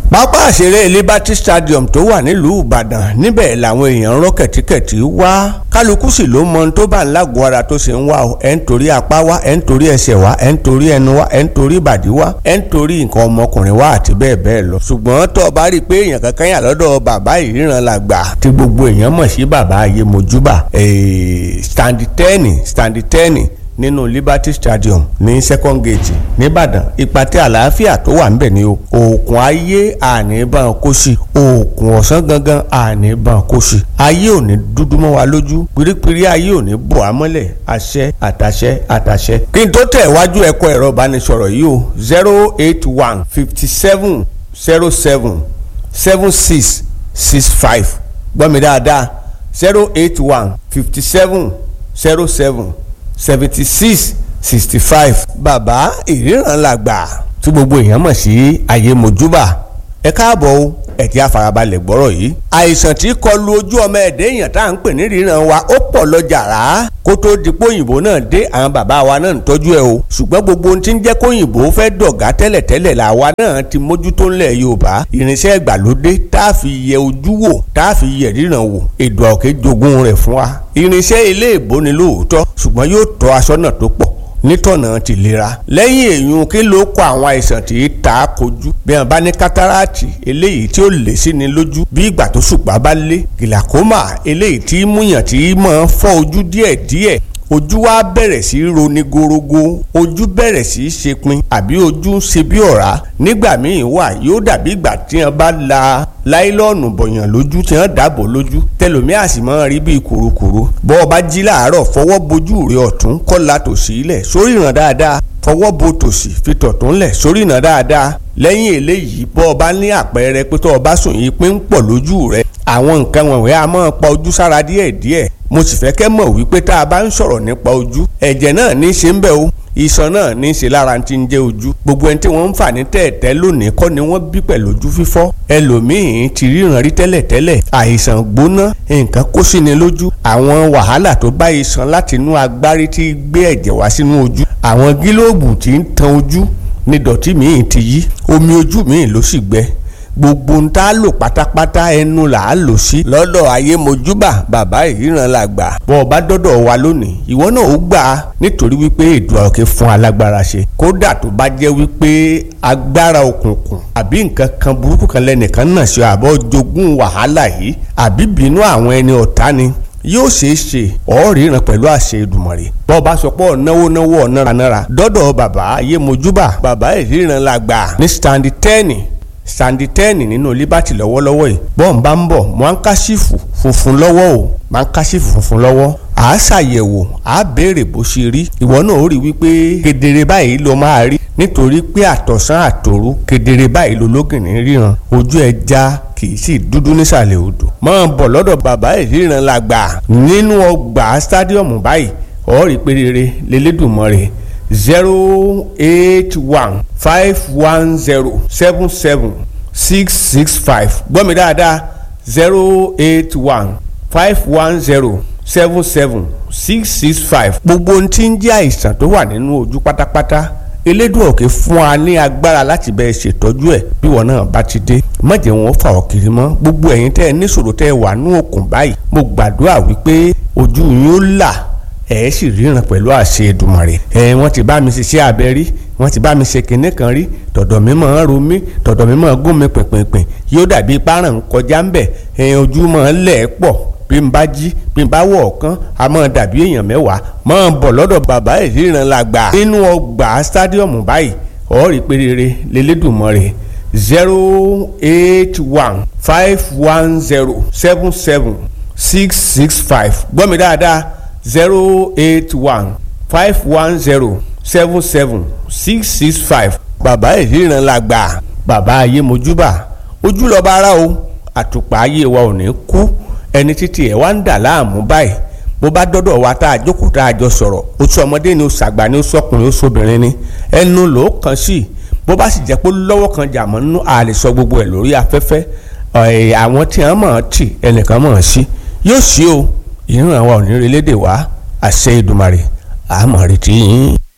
pápá àṣeré Liberty Stadium tó wà nílùú Ìbàdàn níbẹ̀ làwọn èèyàn rọ́ kẹ̀tíkẹ̀tí wá kálukú sì ló mọ tó bá ń lágọ̀ọ́ ara tó ṣe ń wá o ẹ̀ ń torí apá wá ẹ̀ ń torí ẹsẹ̀ wá ẹ̀ ń torí ẹnu wá ẹ̀ ń torí ìbàdí wá ẹ̀ ń torí nǹkan ọmọkùnrin wá àti bẹ́ẹ̀ bẹ́ẹ̀ lọ. ṣùgbọ́n tó o bá rí i pé èèyàn kankan yà lọ́dọ̀ bàbá ìríran làgbà tí gbogbo èèyàn mọ̀ sí bàbá ayé mojúbà stand 10 nínú Liberty Stadium ní second gate nìbàdàn ìpàtẹ àlàáfíà tó wà níbẹ̀ ni o òkun ayé àníbàn kó sí òkun ọ̀sán gangan àníbàn kó sí ayé ò ní dúdú mọ́ wa lójú pírípírí ayé ò ní bò á mọ́lẹ̀ àṣẹ àtàṣẹ. kí n tó tẹ̀ wájú ẹ̀kọ́ ẹ̀rọ ìbánisọ̀rọ̀ yìí o 081 57 07 7665 gbọ́ mi dáadáa 081 57 07 7665 bàbá ìríran làgbà tí gbogbo èèyàn mọ̀ sí ayé mojúbà ẹ káàbọ̀ o ẹ ti àfarabalẹ̀ gbọ́rọ̀ yìí. àìsàn tí kọlu ojú ọmọ ẹ̀dẹ́ èèyàn tá à ń pè ní ríran wa ó pọ̀ lọ jàrá kó tó di póyìnbó náà dé àwọn bàbá wa náà ń tọ́jú ẹ o ṣùgbọ́n gbogbo ohun tí ń jẹ́ kóyìnbó fẹ́ dọ̀gá tẹ́lẹ̀tẹ́lẹ̀ làwa náà ti mójútó ńlẹ̀ Yorùbá irinṣẹ́ ìgbàlódé tá a fi yẹ ojú wò tá a fi yẹ ríran wò èdò àòkè jogún rẹ̀ fún wa irinṣẹ́ ilé ìbò ni lóòótọ́ ṣùgbọ́n yóò tọ́ aṣọ́nà tó pọ̀ nítọ̀nà tìlera lẹ́yìn èyún kí ló kọ àwọn àìsàn tí ta kojú bí wọn bá ní kátàràtì eléyìí tí ó lè sí ni lójú bí ìgbà tó ṣùpá bá lé gìlàkómà eléyìí tí múyàn tí máa fọ́ ojú díẹ̀díẹ̀ ojú wa bẹ̀rẹ̀ sí roni gorogo ojú bẹ̀rẹ̀ sí ṣepin àbí ojú ń ṣe bí ọ̀rá nígbà míì wà yóò dàbí ìgbà tí wọn bá la láìlọ́ọ̀nù bọ̀yàn lójú tí wọ́n dàbò lójú tẹlomi àsìmọ́ rí bíi kùrukùru bọ́ ọ bá jí láàárọ̀ fọwọ́ bojú rẹ ọ̀tún kọ́la tòsí ilẹ̀ sórí ìràn dáadáa fọwọ́ bo tòsí fi tọ̀tún lẹ̀ sórí ìràn dáadáa lẹ́yìn eléyìí bọ́ ọ bá ní àpẹẹrẹ pé tó o bá sùn yìí pé ń pọ̀ lójú rẹ àwọn nǹkan wọ̀nyí a máa pa ojú sára díẹ̀díẹ̀ mo sì fẹ́ kẹ́ mọ̀ wípé tá a bá ń sọ̀rọ̀ nípa ojú ẹ̀jẹ̀ náà ní í ṣe ń bẹ o iṣan náà ní í ṣe lára ti ń jẹ́ ojú gbogbo ẹni tí wọ́n ń fà ní tẹ̀ẹ̀tẹ́ lónìí kọ́ ni wọ́n bí pẹ̀lú ojú fífọ́ ẹlòmíín ti ríran rí tẹ́lẹ̀tẹ́lẹ̀ àìsàn gbóná nǹkan kó sí ni lójú àwọn wàhálà tó bá iṣan láti inú agbárí tí gbé ẹ̀jẹ̀ wá sínú ojú àwọn gílóòbù tí ń tan ojú ní dọ̀tí míì ti yí omi ojú míì ló sì gbẹ gbogbo ń tá lò pátápátá ẹnu là á lò sí lọ́dọ̀ ayé mojúbà bàbá ìríran làgbà bọ́ ọ bá dọ́dọ̀ wa lónìí ìwọ náà ó gbà á nítorí wípé èdò àòkè fún alágbára ṣe kódà tó bá jẹ́ wípé agbára òkùnkùn àbí nǹkan kan burúkú kan lẹ́nìkan náà ṣe àbọ̀ jogún wàhálà yìí àbí bínú àwọn ẹni ọ̀tá ni yóò ṣeé ṣe ọ̀ọ́rìnrán pẹ̀lú àṣẹ Èdùmàrè bọ́ bá sọ pé ọ̀náwó ọ̀nára dọ́dọ̀ bàbá ayé mojúbà bàbá ìríran làgbà ní stand 10 nínú Liberty lọ́wọ́lọ́wọ́ yìí bọ́ọ̀ bá ń bọ̀ mọ́ ń káṣífù funfun lọ́wọ́ o máa ń káṣífù funfun lọ́wọ́ à á ṣàyẹ̀wò à á béèrè bó ṣe rí ìwọ náà ó rí wípé kedere báyìí ló máa rí nítorí pé àtọ̀sán àtòru kedere báyìí ló lógìnní ríran ojú ẹja kì í sì dúdú nísàlẹ̀ odò máa bọ̀ lọ́dọ̀ bàbá ìríran làgbà nínú ọgbà stadium báyìí ó rí pé rere lélẹ́dùmarè 081 510 77 665 gbọ́ mi dáadáa 081 510 77 665 gbogbo ohun tí ń jẹ́ àìsàn tó wà nínú ojú pátápátá elédùn òkè fún wa ní agbára láti bẹ́ẹ̀ ṣètọ́jú ẹ̀ bí wọn náà bá ti dé má jẹ́ wọn fà ọ́ kiri mọ́ gbogbo ẹ̀yin tẹ́ ẹ níṣòro tẹ́ ẹ wà ní òkun báyìí mo gbàdúrà wípé ojú yín ó là ẹ sì ríran pẹ̀lú àṣẹ Èdùmàrè wọ́n ti bá mi ṣiṣẹ́ abẹ rí wọ́n ti bá mi ṣe kinní kan rí tọ̀dọ̀ mi máa ń ro mí tọ̀dọ̀ mi máa ń gún mi pìnpìnpìn yóò dàbí páràn ń kọjá ń bẹ̀ ojú máa ń lẹ̀ pọ̀ bí n bá jí bí n bá wọ̀ ọ̀kan a máa dàbí èèyàn mẹ́wàá máa bọ̀ lọ́dọ̀ bàbá ìríran làgbà nínú ọgbà stadium báyìí ọ̀ọ́rì pé rere lélẹ́dùmarè 081 510 77 665 gbọ́ mi dáadáa 081 510 77 665 bàbá ìríran làgbà bàbá ayé mojúbà ojú lọ bá ara o àtùpà ayé wa ò ní kú ẹni títí ẹ̀ wá ń dà láàmú báyìí bó bá dọ́dọ̀ wa tá a jókòó tá a jọ sọ̀rọ̀ oṣù ọmọdé ni oṣù àgbà ni oṣù ọkùnrin oṣù obìnrin ni ẹnu ló kàn sí bó bá sì jẹ́ pé lọ́wọ́ kan jà mọ́ nínú a lè sọ gbogbo ẹ̀ lórí afẹ́fẹ́ àwọn tí wọ́n mọ̀ ọ́n tì ẹnìkan mọ̀ ọ́n sí yóò sí o ìran wa ò ní relédè wá àṣẹ Èdùmàrè àmọ̀ retí yín.